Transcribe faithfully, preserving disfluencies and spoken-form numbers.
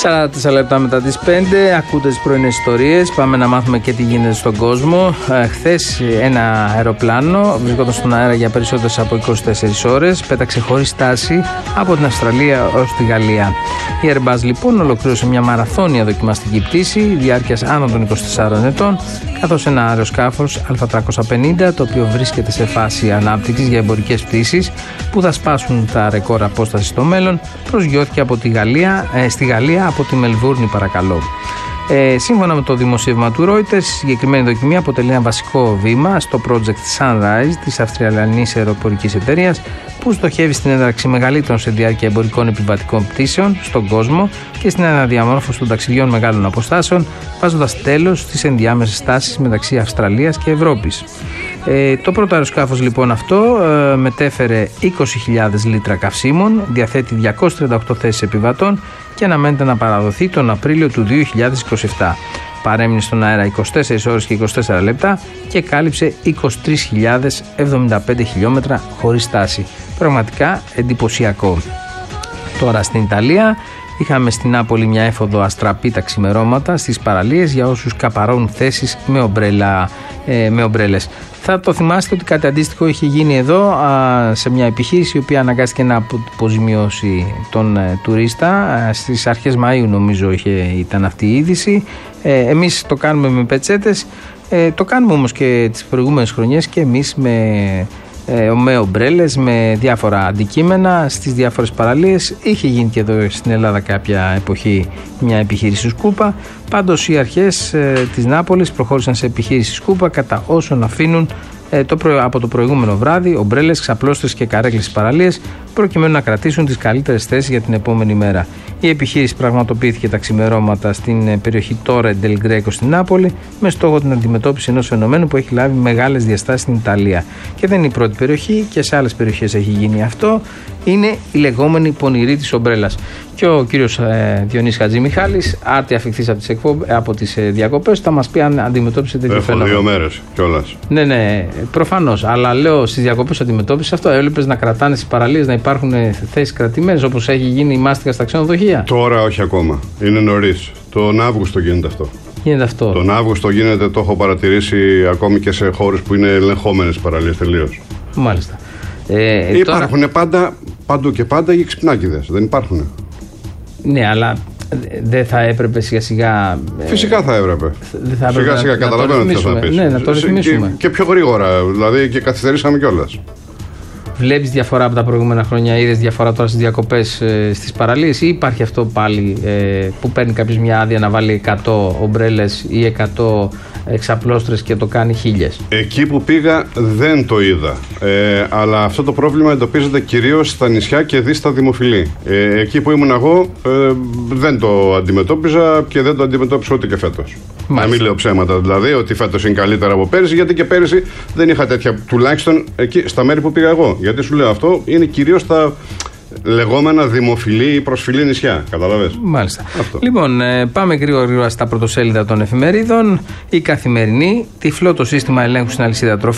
σαράντα τέσσερα λεπτά μετά τις πέντε, ακούτε τις πρωινές ιστορίες. Πάμε να μάθουμε και τι γίνεται στον κόσμο. Ε, χθες ένα αεροπλάνο βρισκόταν στον αέρα για περισσότερες από είκοσι τέσσερις ώρες. Πέταξε χωρίς στάση από την Αυστραλία ως τη Γαλλία. Η Airbus λοιπόν ολοκλήρωσε μια μαραθώνια δοκιμαστική πτήση διάρκειας άνω των είκοσι τεσσάρων ετών, καθώς ένα αεροσκάφος Α τριακόσια πενήντα, το οποίο βρίσκεται σε φάση ανάπτυξης για εμπορικές πτήσεις που θα σπάσουν τα ρεκόρ απόσταση στο μέλλον, προσγειώθηκε από τη Γαλλία, ε, στη Γαλλία από τη Μελβούρνη, παρακαλώ. Ε, σύμφωνα με το δημοσίευμα του Reuters, η συγκεκριμένη δοκιμή αποτελεί ένα βασικό βήμα στο project Sunrise της Αυστραλιανής αεροπορικής εταιρείας, που στοχεύει στην ένταξη μεγαλύτερων σε διάρκεια εμπορικών επιβατικών πτήσεων στον κόσμο και στην αναδιαμόρφωση των ταξιδιών μεγάλων αποστάσεων, βάζοντας τέλος στις ενδιάμεσες τάσεις μεταξύ Αυστραλίας και Ευρώπης. Ε, το πρώτο αεροσκάφος λοιπόν αυτό ε, μετέφερε είκοσι χιλιάδες λίτρα καυσίμων, διαθέτει διακόσιες τριάντα οκτώ θέσεις επιβατών και αναμένεται να παραδοθεί τον Απρίλιο του δύο χιλιάδες είκοσι επτά. Παρέμεινε στον αέρα είκοσι τέσσερις ώρες και είκοσι τέσσερα λεπτά και κάλυψε είκοσι τρεις χιλιάδες εβδομήντα πέντε χιλιόμετρα χωρίς στάση. Πραγματικά εντυπωσιακό. Τώρα στην Ιταλία είχαμε στην Νάπολη μια έφοδο αστραπή τα ξημερώματα στις παραλίες για όσους καπαρώνουν θέσεις με, ομπρέλα, ε, με ομπρέλες. Θα το θυμάστε ότι κάτι αντίστοιχο είχε γίνει εδώ α, σε μια επιχείρηση η οποία αναγκάστηκε να αποζημιώσει τον ε, τουρίστα. Α, στις αρχές Μαΐου νομίζω είχε, ήταν αυτή η είδηση. Ε, εμείς το κάνουμε με πετσέτες, ε, το κάνουμε όμως και τις προηγούμενες χρονιές και εμείς με... με ομπρέλες, με διάφορα αντικείμενα στις διάφορες παραλίες. Είχε γίνει και εδώ στην Ελλάδα κάποια εποχή μια επιχείρηση σκούπα. Πάντως οι αρχές ε, της Νάπολης προχώρησαν σε επιχείρηση σκούπα κατά όσων αφήνουν ε, το προ... από το προηγούμενο βράδυ ομπρέλες, ξαπλώστρες και καρέκλες στις παραλίες, προκειμένου να κρατήσουν τις καλύτερες θέσεις για την επόμενη μέρα. Η επιχείρηση πραγματοποιήθηκε τα ξημερώματα στην περιοχή Τόρε Ντελ Γκρέκο στην Νάπολη, με στόχο την αντιμετώπιση ενός φαινομένου που έχει λάβει μεγάλες διαστάσεις στην Ιταλία. Και δεν είναι η πρώτη περιοχή, και σε άλλες περιοχές έχει γίνει αυτό. Είναι η λεγόμενη πονηρή της ομπρέλας. Και ο κύριος ε, Διονύσης Χατζημιχάλης, άρτη αφιχθής από τις, εκπο... από τις ε, διακοπές, θα μας πει αν αντιμετώπισε τέτοιο φαινόμενο. Έχω δύο μέρες κιόλας. Ναι, ναι, προφανώς. Αλλά λέω στις διακοπές αντιμετώπισε αυτό. Έβλεπες να κρατάνε στις παραλίες, να υπάρχουν θέσεις κρατημένες όπως έχει γίνει η μάστιγα στα ξενοδοχεία? Τώρα όχι ακόμα. Είναι νωρίς. Τον Αύγουστο γίνεται αυτό. Γίνεται αυτό. Τον Αύγουστο γίνεται, το έχω παρατηρήσει ακόμη και σε χώρες που είναι ελεγχόμενες παραλίες τελείως. Μάλιστα. Ε, υπάρχουν τώρα... πάντα, παντού και πάντα οι ξυπνάκηδες. Δεν υπάρχουν. Ναι, αλλά δεν θα έπρεπε σιγά σιγά. Φυσικά θα έπρεπε. Θα έπρεπε σιγά σιγά, καταλαβαίνω τι θα πεις. Ναι, να το ρυθμίσουμε. Και, και πιο γρήγορα, δηλαδή, και καθυστερήσαμε κιόλας. Βλέπεις διαφορά από τα προηγούμενα χρόνια, είδες διαφορά τώρα στις διακοπές ε, στις παραλίες, ή υπάρχει αυτό πάλι ε, που παίρνει κάποιος μια άδεια να βάλει εκατό ομπρέλες ή εκατό εξαπλώστρες και το κάνει χίλιες? Εκεί που πήγα δεν το είδα, ε, αλλά αυτό το πρόβλημα εντοπίζεται κυρίως στα νησιά και δει στα δημοφιλή. Ε, εκεί που ήμουν εγώ ε, δεν το αντιμετώπιζα και δεν το αντιμετώπιζα ούτε και φέτος. Μάλιστα. Να μην λέω ψέματα δηλαδή ότι φέτος είναι καλύτερα από πέρυσι, γιατί και πέρυσι δεν είχα τέτοια, τουλάχιστον εκεί στα μέρη που πήγα εγώ. Γιατί σου λέω, αυτό είναι κυρίως τα λεγόμενα δημοφιλή ή προσφυλή νησιά. Καταλαβες. Μάλιστα. Αυτό. Λοιπόν, πάμε γρήγορα, γρήγορα στα πρωτοσέλιδα των εφημερίδων. Η Καθημερινή: τυφλό το σύστημα ελέγχου στην αλυσίδα τροφίμων.